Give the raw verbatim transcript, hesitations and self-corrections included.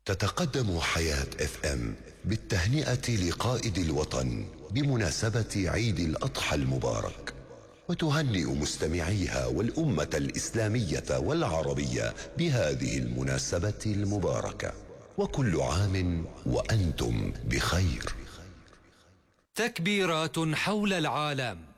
تتقدم حياة اف ام بالتهنئة لقائد الوطن بمناسبة عيد الأضحى المبارك، وتهنئ مستمعيها والأمة الإسلامية والعربية بهذه المناسبة المباركة، وكل عام وأنتم بخير. تكبيرات حول العالم